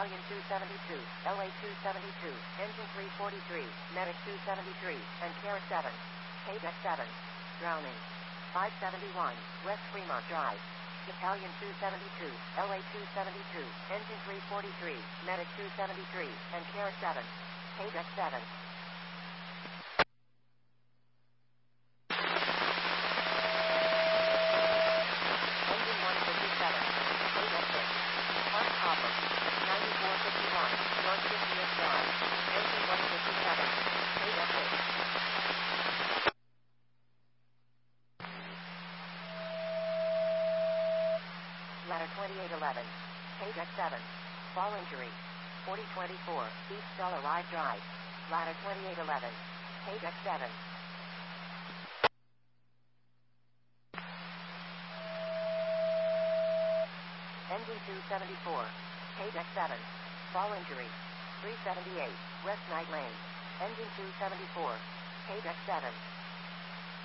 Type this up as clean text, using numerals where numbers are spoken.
Battalion 272, LA 272, Engine 343, Medic 273, and Care 7. Paydeck 7. Drowning. 571, West Fremont Drive. Battalion 272, LA 272, Engine 343, Medic 273, and Care 7. Paydeck 7. Engine 157, Paydeck 6. Park Copper. 9451, North 50th Drive. Engine 157, Paydeck 6. Ladder 2811, Paydeck 7. Fall injury. 4024, East Stella Ride Drive. Ladder 2811, Paydeck 7. Engine 274, Paydeck 7. Fall injury. 378, West Night Lane. Engine 274, Paydeck 7.